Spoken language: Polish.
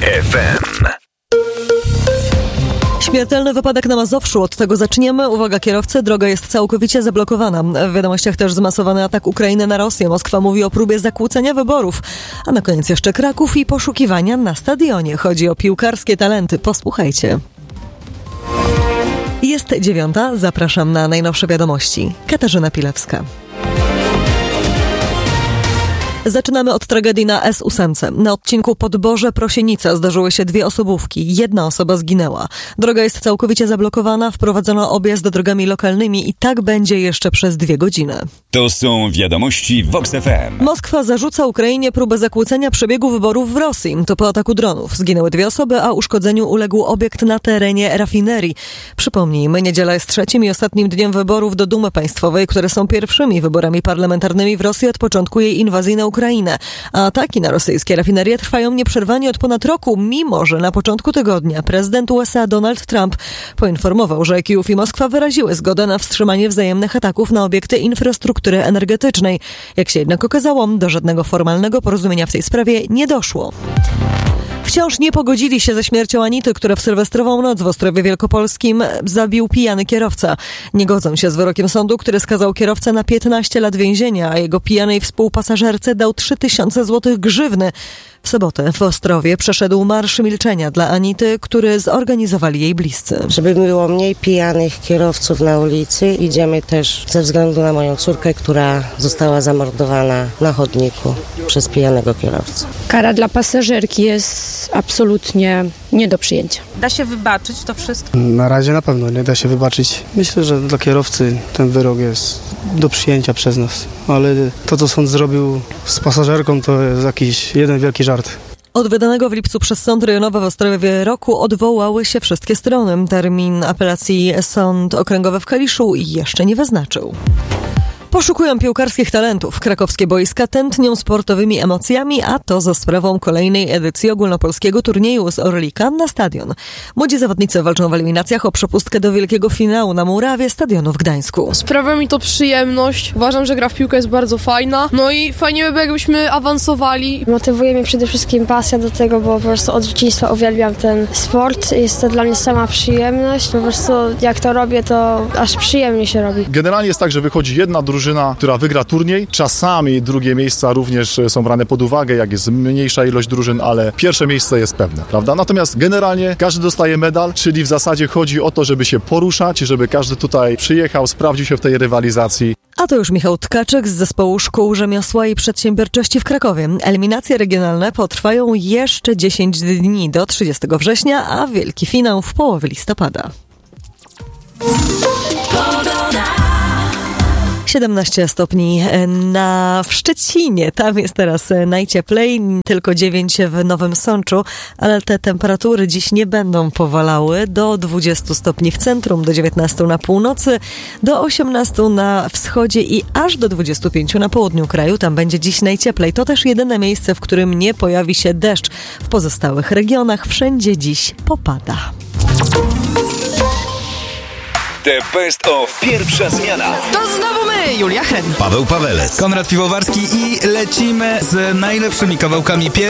FM. Śmiertelny wypadek na Mazowszu. Od tego zaczniemy. Uwaga kierowcy, droga jest całkowicie zablokowana. W wiadomościach też zmasowany atak Ukrainy na Rosję. Moskwa mówi o próbie zakłócenia wyborów. A na koniec jeszcze Kraków i poszukiwania na stadionie. Chodzi o piłkarskie talenty. Posłuchajcie. Jest 9:00. Zapraszam na najnowsze wiadomości. Katarzyna Pilewska. Zaczynamy od tragedii na S8. Na odcinku Podborze-Prosienica zdarzyły się 2 osobówki. 1 osoba zginęła. Droga jest całkowicie zablokowana, wprowadzono objazd drogami lokalnymi i tak będzie jeszcze przez 2 godziny. To są wiadomości Vox FM. Moskwa zarzuca Ukrainie próbę zakłócenia przebiegu wyborów w Rosji. To po ataku dronów. Zginęły 2 osoby, a uszkodzeniu uległ obiekt na terenie rafinerii. Przypomnijmy, niedziela jest 3. i ostatnim dniem wyborów do Dumy Państwowej, które są pierwszymi wyborami parlamentarnymi w Rosji od początku jej inwazji na Ukrainę. A ataki na rosyjskie rafinerie trwają nieprzerwanie od ponad roku, mimo że na początku tygodnia prezydent USA Donald Trump poinformował, że Kijów i Moskwa wyraziły zgodę na wstrzymanie wzajemnych ataków na obiekty infrastruktury energetycznej. Jak się jednak okazało, do żadnego formalnego porozumienia w tej sprawie nie doszło. Wciąż nie pogodzili się ze śmiercią Anity, która w sylwestrową noc w Ostrowie Wielkopolskim zabił pijany kierowca. Nie godzą się z wyrokiem sądu, który skazał kierowcę na 15 lat więzienia, a jego pijanej współpasażerce dał 3000 zł grzywny. W sobotę w Ostrowie przeszedł marsz milczenia dla Anity, który zorganizowali jej bliscy. Żeby było mniej pijanych kierowców na ulicy, idziemy też ze względu na moją córkę, która została zamordowana na chodniku przez pijanego kierowcę. Kara dla pasażerki jest absolutnie nie do przyjęcia. Da się wybaczyć to wszystko? Na razie na pewno nie da się wybaczyć. Myślę, że dla kierowcy ten wyrok jest do przyjęcia przez nas, ale to, co sąd zrobił z pasażerką, to jest jakiś jeden wielki żart. Od wydanego w lipcu przez Sąd Rejonowy w Ostrowie wyroku odwołały się wszystkie strony. Termin apelacji Sąd Okręgowy w Kaliszu jeszcze nie wyznaczył. Poszukują piłkarskich talentów. Krakowskie boiska tętnią sportowymi emocjami, a to za sprawą kolejnej edycji ogólnopolskiego turnieju z Orlika na stadion. Młodzi zawodnicy walczą w eliminacjach o przepustkę do wielkiego finału na murawie stadionu w Gdańsku. Sprawia mi to przyjemność. Uważam, że gra w piłkę jest bardzo fajna. No i fajnie by było, jakbyśmy awansowali. Motywuje mnie przede wszystkim pasja do tego, bo po prostu od dzieciństwa uwielbiam ten sport. Jest to dla mnie sama przyjemność. Po prostu jak to robię, to aż przyjemnie się robi. Generalnie jest tak, że wychodzi jedna drużyna, która wygra turniej. Czasami drugie miejsca również są brane pod uwagę, jak jest mniejsza ilość drużyn, ale pierwsze miejsce jest pewne, prawda? Natomiast generalnie każdy dostaje medal, czyli w zasadzie chodzi o to, żeby się poruszać, żeby każdy tutaj przyjechał, sprawdził się w tej rywalizacji. A to już Michał Tkaczyk z Zespołu Szkół Rzemiosła i Przedsiębiorczości w Krakowie. Eliminacje regionalne potrwają jeszcze 10 dni do 30 września, a wielki finał w połowie listopada. 17 stopni w Szczecinie. Tam jest teraz najcieplej, tylko 9 w Nowym Sączu, ale te temperatury dziś nie będą powalały. Do 20 stopni w centrum, do 19 na północy, do 18 na wschodzie i aż do 25 na południu kraju. Tam będzie dziś najcieplej. To też jedyne miejsce, w którym nie pojawi się deszcz. W pozostałych regionach wszędzie dziś popada. The Best of Pierwsza Zmiana. To znowu my, Julia Hren, Paweł Pawelec, Konrad Piwowarski i lecimy z najlepszymi kawałkami